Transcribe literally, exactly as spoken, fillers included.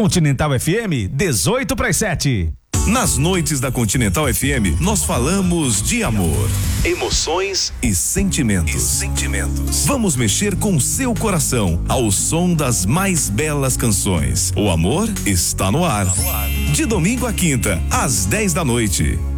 Continental F M, dezoito para as sete. Nas noites da Continental F M, nós falamos de amor, emoções e sentimentos. E sentimentos. Vamos mexer com seu coração ao som das mais belas canções. O amor está no ar. De domingo a quinta, às dez da noite.